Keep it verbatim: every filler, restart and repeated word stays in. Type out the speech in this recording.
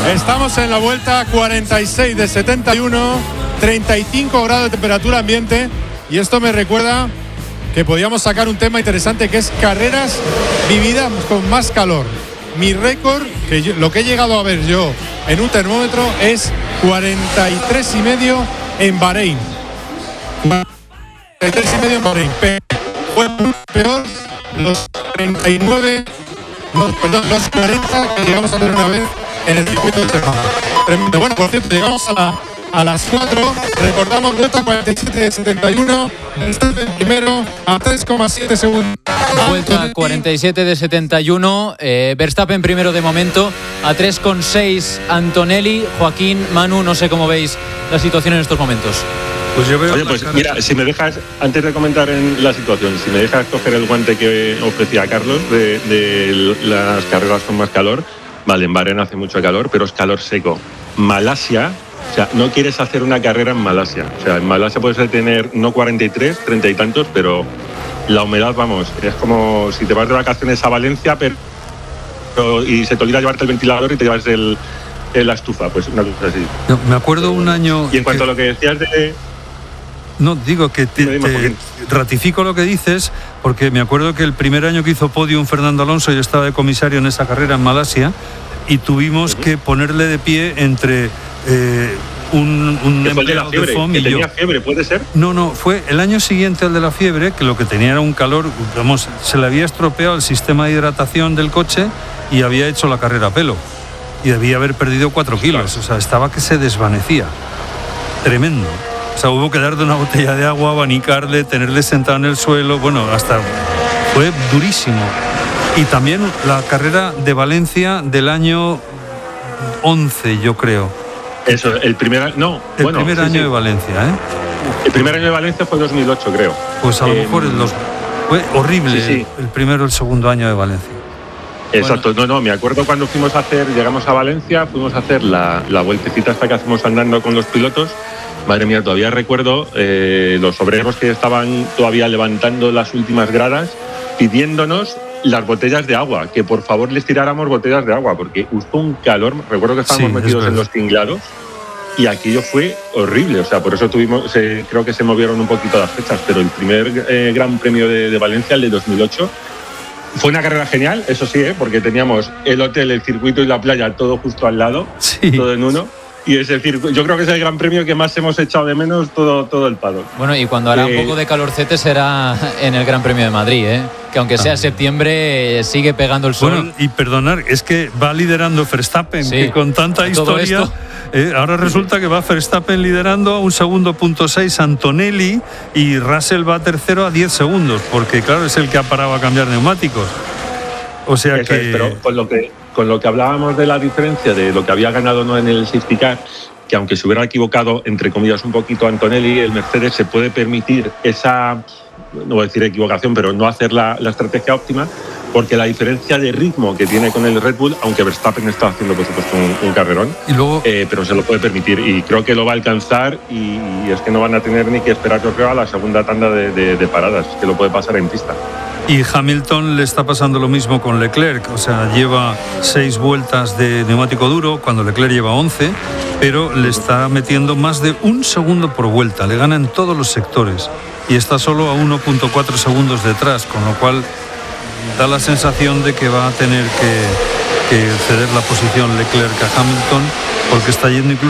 Estamos en la vuelta cuarenta y seis de setenta y uno, treinta y cinco grados de temperatura ambiente, y esto me recuerda que podíamos sacar un tema interesante que es carreras vividas con más calor. Mi récord, que yo, lo que he llegado a ver yo en un termómetro, es cuarenta y tres y medio en Bahrein. cuarenta y tres y medio en Bahrein. Fue peor los treinta y nueve, no, perdón, los cuarenta que llegamos a ver una vez en el circuito de Semana. Tremendo. Bueno, por cierto, llegamos a la A las cuatro, recordamos vuelta cuarenta y siete de setenta y uno, el primero a tres coma siete segundos. Vuelta cuarenta y siete de setenta y uno, eh, Verstappen primero de momento, a tres coma seis Antonelli. Joaquín, Manu, no sé cómo veis la situación en estos momentos. Pues yo veo. Oye, pues mira, si me dejas, antes de comentar en la situación, si me dejas coger el guante que ofrecía Carlos de, de las carreras con más calor, vale, en Bahrein hace mucho calor, pero es calor seco. Malasia. O sea, no quieres hacer una carrera en Malasia. O sea, en Malasia puedes tener no cuarenta y tres, treinta y tantos, pero la humedad, vamos, es como si te vas de vacaciones a Valencia pero, y se te olvida llevarte el ventilador y te llevas el, el, la estufa. Pues una cosa así. No, me acuerdo un año... Y en cuanto que... a lo que decías de... No, digo que te, te ratifico lo que dices, porque me acuerdo que el primer año que hizo podium Fernando Alonso, yo estaba de comisario en esa carrera en Malasia, y tuvimos uh-huh. que ponerle de pie entre... Eh, un, un empleado de, la fiebre, de F O M que y tenía yo. Fiebre, ¿puede ser? No, no, fue el año siguiente al de la fiebre, que lo que tenía era un calor, vamos, se le había estropeado el sistema de hidratación del coche y había hecho la carrera a pelo. Y debía haber perdido cuatro kilos, o sea, estaba que se desvanecía. Tremendo. O sea, hubo que darle una botella de agua, abanicarle, tenerle sentado en el suelo, bueno, hasta... Fue durísimo. Y también la carrera de Valencia del año once, yo creo. Eso, el primer, no, el bueno, primer sí, año sí. de Valencia, ¿eh? El primer año de Valencia fue dos mil ocho, creo. Pues a lo eh, mejor el dos, fue horrible sí, sí. El, el primero o el segundo año de Valencia. Exacto, bueno. no, no, me acuerdo cuando fuimos a hacer, llegamos a Valencia, fuimos a hacer la, la vueltecita esta que hacemos andando con los pilotos. Madre mía, todavía recuerdo eh, los obreros que estaban todavía levantando las últimas gradas pidiéndonos las botellas de agua, que por favor les tiráramos botellas de agua, porque hubo un calor, recuerdo que estábamos sí, metidos en los tinglados y aquello fue horrible, o sea, por eso tuvimos, se, creo que se movieron un poquito las fechas, pero el primer eh, Gran Premio de, de Valencia, el de dos mil ocho, fue una carrera genial, eso sí, ¿eh? Porque teníamos el hotel, el circuito y la playa todo justo al lado, sí. todo en uno. Y es decir, yo creo que es el gran premio que más hemos echado de menos todo, todo el palo. Bueno, y cuando hará eh, un poco de calorcete será en el Gran Premio de Madrid, ¿eh? Que aunque sea ah. septiembre, sigue pegando el sol. Bueno, y perdonar, es que va liderando Verstappen, sí. que con tanta historia, eh, ahora resulta que va Verstappen liderando a un segundo punto seis Antonelli y Russell va tercero a diez segundos, porque claro, es el que ha parado a cambiar neumáticos. O sea Eso que... Es, pero con lo que... Con lo que hablábamos de la diferencia de lo que había ganado no en el safety car, que aunque se hubiera equivocado, entre comillas, un poquito Antonelli, el Mercedes se puede permitir esa, no voy a decir equivocación, pero no hacer la, la estrategia óptima, porque la diferencia de ritmo que tiene con el Red Bull, aunque Verstappen está haciendo, por supuesto, un, un carrerón, y luego, eh, pero se lo puede permitir y creo que lo va a alcanzar y, y es que no van a tener ni que esperar, yo creo, a la segunda tanda de, de, de paradas, que lo puede pasar en pista. Y Hamilton le está pasando lo mismo con Leclerc, o sea, lleva seis vueltas de neumático duro, cuando Leclerc lleva once, pero le está metiendo más de un segundo por vuelta, le gana en todos los sectores y está solo a uno punto cuatro segundos detrás, con lo cual da la sensación de que va a tener que, que ceder la posición Leclerc a Hamilton, porque está yendo incluso